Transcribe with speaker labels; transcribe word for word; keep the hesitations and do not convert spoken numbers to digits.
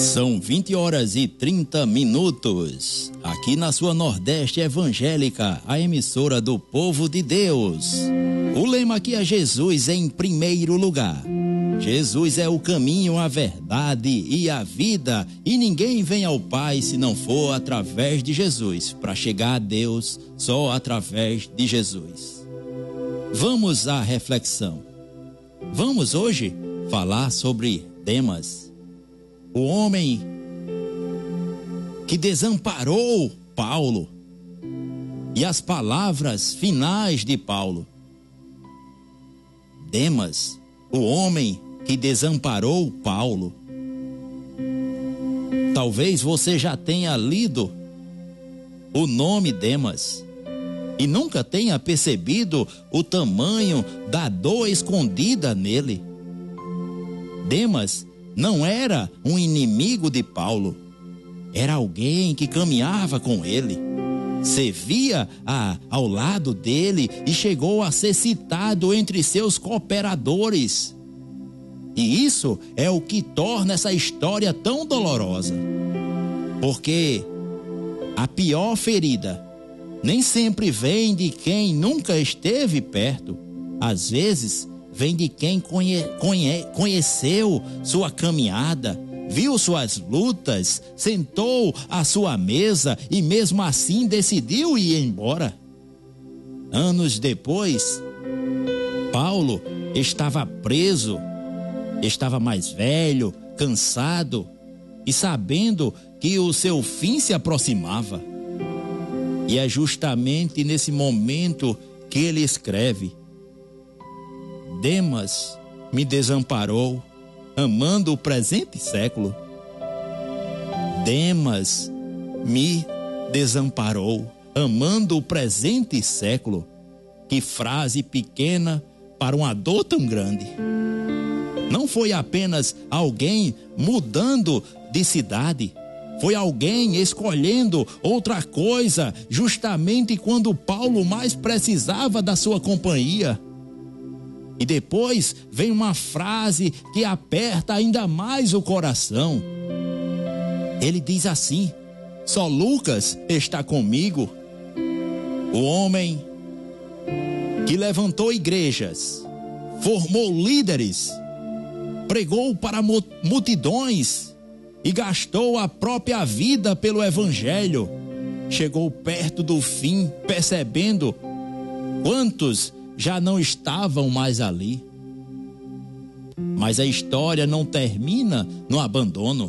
Speaker 1: São vinte horas e trinta minutos. Aqui na sua Nordeste Evangélica, a emissora do povo de Deus. O lema aqui é Jesus em primeiro lugar. Jesus é o caminho, a verdade e a vida, e ninguém vem ao Pai se não for através de Jesus. Para chegar a Deus, só através de Jesus. Vamos à reflexão. Vamos hoje falar sobre Demas, o homem que desamparou Paulo, e as palavras finais de Paulo. Demas, o homem que desamparou Paulo. Talvez você já tenha lido o nome Demas e nunca tenha percebido o tamanho da dor escondida nele. Demas não era um inimigo de Paulo, era alguém que caminhava com ele, servia a, ao lado dele e chegou a ser citado entre seus cooperadores. E isso é o que torna essa história tão dolorosa, porque a pior ferida nem sempre vem de quem nunca esteve perto, às vezes vem de quem conhe, conhe, conheceu sua caminhada, viu suas lutas, sentou à sua mesa e mesmo assim decidiu ir embora. Anos depois, Paulo estava preso, estava mais velho, cansado e sabendo que o seu fim se aproximava. E é justamente nesse momento que ele escreve: Demas me desamparou, amando o presente século. Demas me desamparou, amando o presente século. Que frase pequena para uma dor tão grande. Não foi apenas alguém mudando de cidade, foi alguém escolhendo outra coisa, justamente quando Paulo mais precisava da sua companhia. E depois vem uma frase que aperta ainda mais o coração. Ele diz assim: só Lucas está comigo. O homem que levantou igrejas, formou líderes, pregou para multidões e gastou a própria vida pelo evangelho, chegou perto do fim, percebendo quantos já não estavam mais ali. Mas a história não termina no abandono.